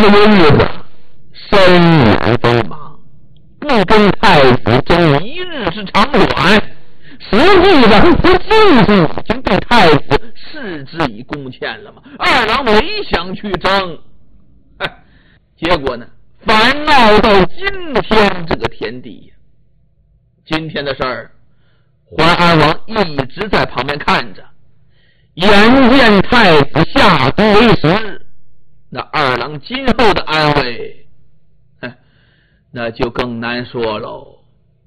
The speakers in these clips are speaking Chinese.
这个日子深远锋芒，不跟太子争一日之长短，实际上不就是已经对太子视之以公欠了吗？二郎没想去争，结果呢，反闹到今天这个田地呀。今天的事儿，淮安王一直在旁边看着，眼见太子下毒为实，那二郎今后的安危，那就更难说喽。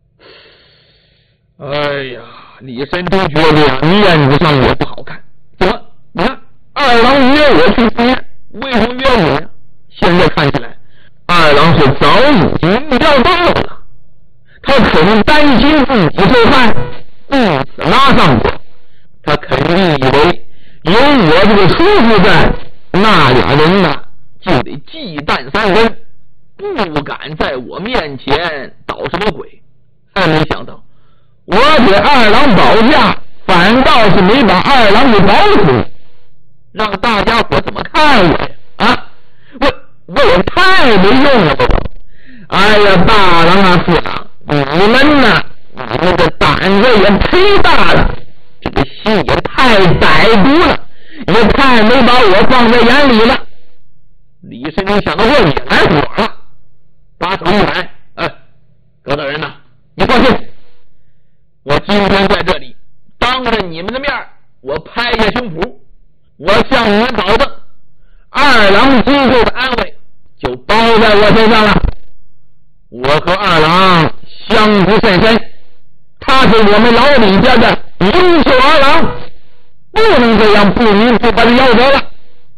哎呀，李神通觉得面子上也不好看。怎么？你看二郎约我去赴宴，为什么约我呀？现在看起来，二郎是早已经预料到了，他可能担心自己受害，故此拉上我。他肯定以为有我这个叔父在，那俩人呢就得忌惮三分，不敢在我面前捣什么鬼。没想到我给二郎保驾，反倒是没把二郎给保死，让大家伙怎么看我呀？我也太没用了，哎呀，大郎啊，四郎，你们呢？你们的胆子也忒大了，这个心也太歹毒了，也太没把我放在眼里了。李神通想到这也来火了，把手一摆，高大人呐，你放心，我今天在这里当着你们的面，我拍下胸脯，我向你们保证，二郎今后的安危就包在我身上了。我和二郎相识甚深，他是我们老李家的优秀儿郎，不能这样不明不白的要走了。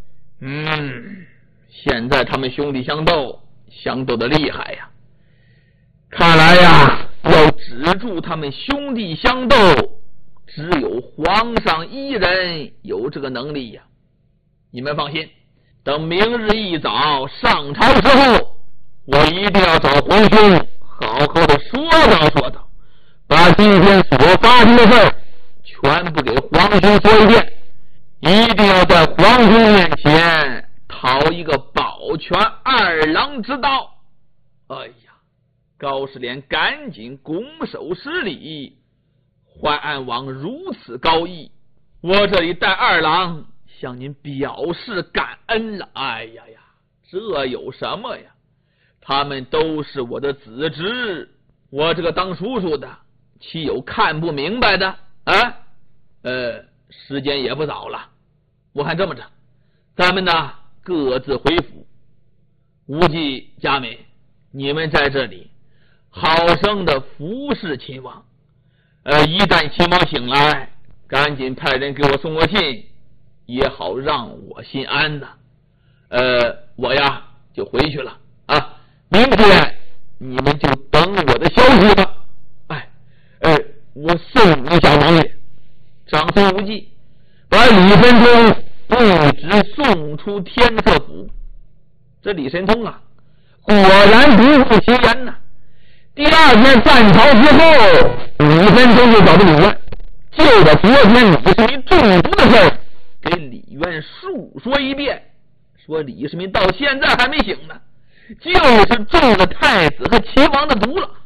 现在他们兄弟相斗的厉害呀，看来呀，要止住他们兄弟相斗，只有皇上一人有这个能力呀。你们放心，等明日一早上朝之后，我一定要找皇兄好好的说道，把今天所发生的事儿全部给皇兄说一遍，一定要在皇兄面前讨一个保全二郎之道。哎呀，高士廉赶紧拱手施礼，淮安王如此高义，我这里带二郎向您表示感恩了。哎呀呀，这有什么呀？他们都是我的子侄，我这个当叔叔的岂有看不明白的啊？时间也不早了，我看这么着，咱们呢各自回府。无忌、佳美，你们在这里好生的服侍亲王。一旦亲王醒来，赶紧派人给我送个信，也好让我心安呐。我呀就回去了啊。明天你们就等我的消息吧。我送一下王爷。长孙无忌把李神通一直送出天策府。这李神通啊，果然不负其言呐。第二天散朝之后，李神通就找到李渊，就把昨天李世民中毒的事儿给李渊述说一遍，说李世民到现在还没醒呢，就是中了太子和齐王的毒了。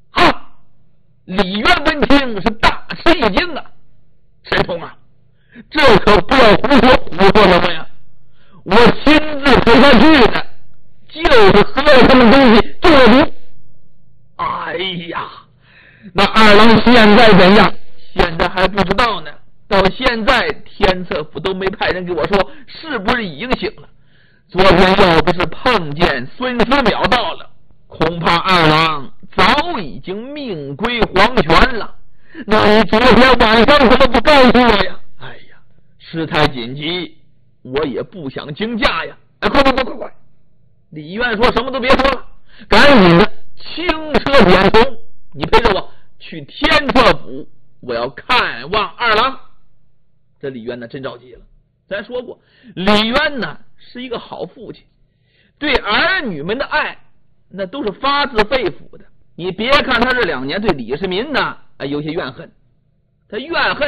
李渊闻听是大吃一惊啊！神通啊，这可不要胡说什么呀！我亲自陪他去的，就是喝了他们东西中了毒。哎呀，那二郎现在怎样？现在还不知道呢。到现在天策府都没派人给我说是不是已经醒了。昨天要不是碰见孙思邈到了，恐怕二郎早已经命归黄泉了。那你昨天晚上怎么不告诉我呀？哎呀，事态紧急，我也不想惊驾呀。快！李渊说什么都别说了，赶紧的轻车点从，你陪着我去天策府，我要看望二郎。这李渊呢真着急了。咱说过，李渊呢是一个好父亲，对儿女们的爱那都是发自肺腑的。你别看他这2年对李世民呢有些怨恨，他怨恨